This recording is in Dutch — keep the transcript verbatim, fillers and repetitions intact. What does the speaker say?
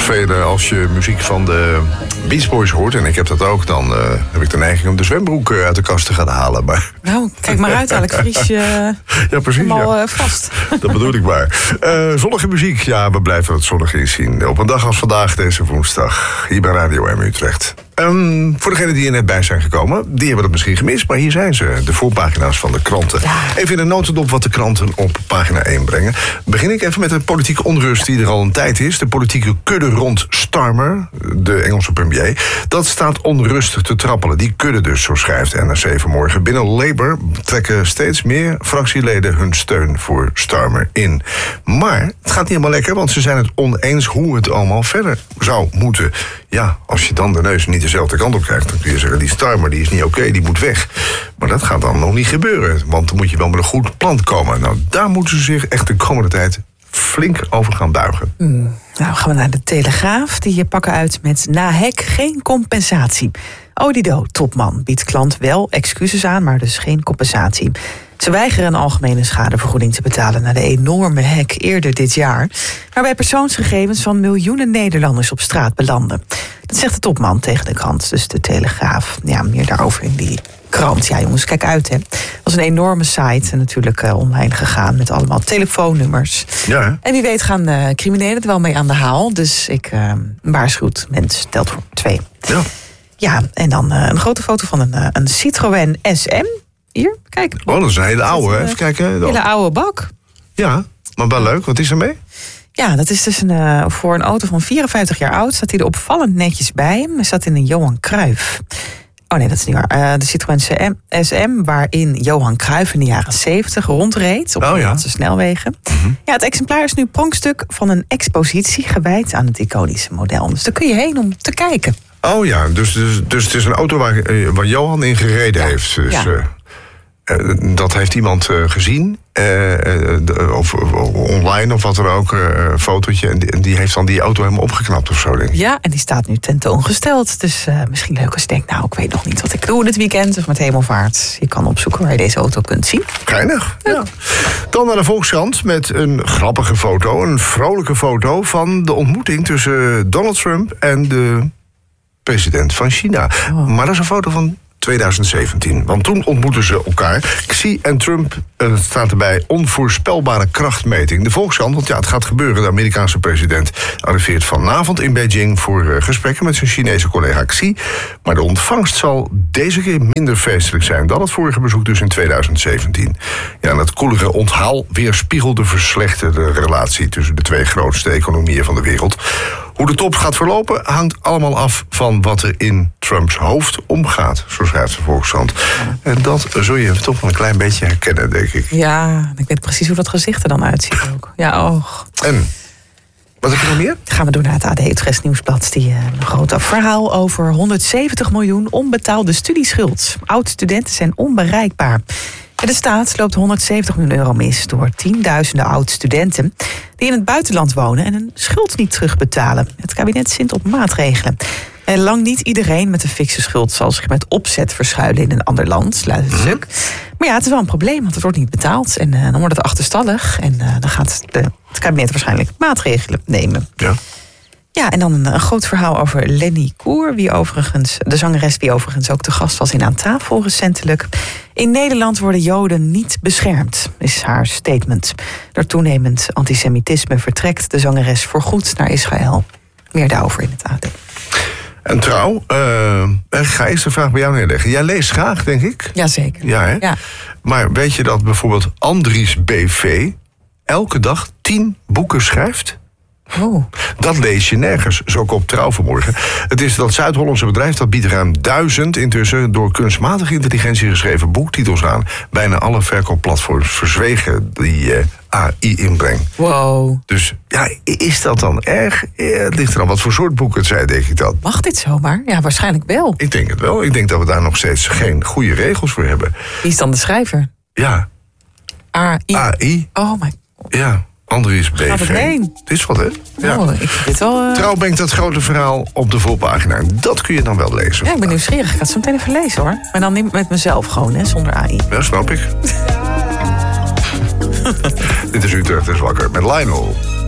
vervelen als je muziek van de Beach Boys hoort. En ik heb dat ook. Dan uh, heb ik de neiging om de zwembroek uit de kast te gaan halen. Maar... Nou, kijk maar uit, eigenlijk vries je ja, precies, helemaal ja. uh, vast. Dat bedoel ik maar. Uh, zonnige muziek, ja, we blijven het zonnig inzien. Op een dag als vandaag, deze woensdag, hier bij Radio M Utrecht. Um, voor degenen die er net bij zijn gekomen, die hebben het misschien gemist, maar hier zijn ze, de voorpagina's van de kranten. Ja. Even in een notendop wat de kranten op pagina één brengen. Begin ik even met de politieke onrust die er al een tijd is. De politieke kudde rond Starmer, de Engelse premier. Dat staat onrustig te trappelen. Die kudde dus, zo schrijft N R C vanmorgen. Binnen Labour trekken steeds meer fractieleden hun steun voor Starmer in. Maar het gaat niet helemaal lekker, want ze zijn het oneens hoe het allemaal verder zou moeten. Ja, als je dan de neus niet dezelfde kant op krijgt, dan kun je zeggen, die Starmer die is niet oké, okay, die moet weg. Maar dat gaat dan nog niet gebeuren, want dan moet je wel met een goed plan komen. Nou, daar moeten ze zich echt de komende tijd flink over gaan buigen. Mm, nou, gaan we naar de Telegraaf. Die pakken uit met na hek geen compensatie. Odido, topman, biedt klant wel excuses aan, maar dus geen compensatie. Ze weigeren een algemene schadevergoeding te betalen na de enorme hack eerder dit jaar, waarbij persoonsgegevens van miljoenen Nederlanders op straat belanden. Dat zegt de topman tegen de krant, dus de Telegraaf. Ja, meer daarover in die krant. Ja, jongens, kijk uit, hè. Het was een enorme site en natuurlijk uh, online gegaan met allemaal telefoonnummers. Ja, hè? En wie weet gaan uh, criminelen er wel mee aan de haal. Dus ik uh, waarschuwt, mens telt voor twee. Ja. Ja, en dan uh, een grote foto van een, uh, een Citroën S M. Hier, kijk. Oh, dat is een hele oude, hè? Even kijken. Een hele oude bak. Ja, maar wel leuk. Wat is er mee? Ja, dat is dus een, uh, voor een auto van vierenvijftig jaar oud. Staat hij er opvallend netjes bij. Hij staat in een Johan Cruijff. Oh nee, dat is niet waar. Uh, de Citroën S M, waarin Johan Cruijff in de jaren zeventig rondreed op de oh, ja. snelwegen. Mm-hmm. Ja, het exemplaar is nu pronkstuk van een expositie gewijd aan het iconische model. Dus daar kun je heen om te kijken. Oh ja, dus, dus, dus het is een auto waar, waar Johan in gereden ja. heeft. Dus, ja. uh, uh, dat heeft iemand uh, gezien. Uh, uh, of uh, online of wat er ook, uh, een fotootje. En die, en die heeft dan die auto helemaal opgeknapt of zo, denk ik. Ja, en die staat nu tentoongesteld. Dus uh, misschien leuk als je denkt, nou, ik weet nog niet wat ik doe dit weekend of met hemelvaart. Je kan opzoeken waar je deze auto kunt zien. Geinig, ja. ja. Dan naar de Volkskrant met een grappige foto, een vrolijke foto van de ontmoeting tussen Donald Trump en de president van China. Oh. Maar dat is een foto van twintig zeventien. Want toen ontmoetten ze elkaar. Xi en Trump, uh, staat erbij, onvoorspelbare krachtmeting. De Volkskrant, want ja, het gaat gebeuren. De Amerikaanse president arriveert vanavond in Beijing voor uh, gesprekken met zijn Chinese collega Xi. Maar de ontvangst zal deze keer minder feestelijk zijn dan het vorige bezoek dus in twintig zeventien. Ja, en het koelige onthaal weerspiegelt de verslechterde relatie tussen de twee grootste economieën van de wereld. Hoe de top gaat verlopen hangt allemaal af van wat er in Trumps hoofd omgaat, zo schrijft de Volkskrant. En dat zul je toch wel een klein beetje herkennen, denk ik. Ja, ik weet precies hoe dat gezicht er dan uitziet ook. Ja, oh. En, wat heb je nog meer? Dan gaan we door naar het A D Utrecht Nieuwsblad. Die uh, een groot verhaal over honderdzeventig miljoen onbetaalde studieschuld. Oud-studenten zijn onbereikbaar. De staat loopt honderdzeventig miljoen euro mis door tienduizenden oud-studenten die in het buitenland wonen en hun schuld niet terugbetalen. Het kabinet zint op maatregelen. En lang niet iedereen met een fikse schuld zal zich met opzet verschuilen in een ander land, luidt het stuk. Maar ja, het is wel een probleem, want het wordt niet betaald. En uh, dan wordt het achterstallig en uh, dan gaat de, het kabinet waarschijnlijk maatregelen nemen. Ja. Ja, en dan een, een groot verhaal over Lenny Koer, wie overigens, de zangeres die overigens ook te gast was in Aan Tafel recentelijk. In Nederland worden Joden niet beschermd, is haar statement. Door toenemend antisemitisme vertrekt de zangeres voorgoed naar Israël. Meer daarover in het A D. En Trouw, uh, ik ga eerst de vraag bij jou neerleggen. Jij leest graag, denk ik? Jazeker. Ja, hè? Ja. Maar weet je dat bijvoorbeeld Andries B V elke dag tien boeken schrijft? Oh. Dat lees je nergens, zo op Trouw vanmorgen. Het is dat Zuid-Hollandse bedrijf dat biedt ruim duizend intussen door kunstmatige intelligentie geschreven boektitels aan. Bijna alle verkoopplatforms verzwegen die uh, A I inbrengt. Wow. Dus ja, is dat dan erg? Ja, het ligt er aan wat voor soort boeken het zijn, denk ik dat. Mag dit zomaar? Ja, waarschijnlijk wel. Ik denk het wel. Ik denk dat we daar nog steeds geen goede regels voor hebben. Wie is dan de schrijver? Ja. A I. A I. Oh my god. Ja. Andries B V. Gaat het heen? Dit is wat, hè? Ja. Oh, ik vind dit wel... Uh... Trouw brengt dat grote verhaal op de voorpagina. Dat kun je dan wel lezen. Ja, ik ben nieuwsgierig. Ik ga het zo meteen even lezen, hoor. Maar dan niet met mezelf gewoon, hè, zonder A I. Ja, snap ik. Dit is Utrecht is wakker met Lionel.